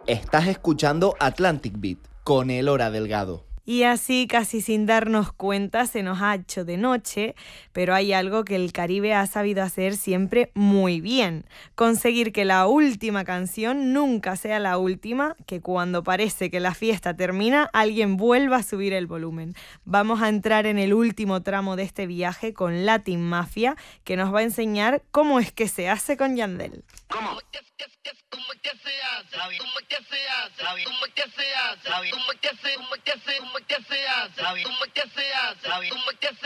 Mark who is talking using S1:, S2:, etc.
S1: Estás escuchando Atlantic Beat con Elora Delgado.
S2: Y así, casi sin darnos cuenta, se nos ha hecho de noche, pero hay algo que el Caribe ha sabido hacer siempre muy bien. Conseguir que la última canción nunca sea la última, que cuando parece que la fiesta termina, alguien vuelva a subir el volumen. Vamos a entrar en el último tramo de este viaje con Latin Mafia, que nos va a enseñar cómo es que se hace con Yandel.
S3: ¿Cómo? ¿Cómo es que se hace? ¿Cómo es que se hace? ¿Cómo es que se hace? ¿Cómo es que se hace? ¿Cómo es que se hace? ¿Cómo es que se hace?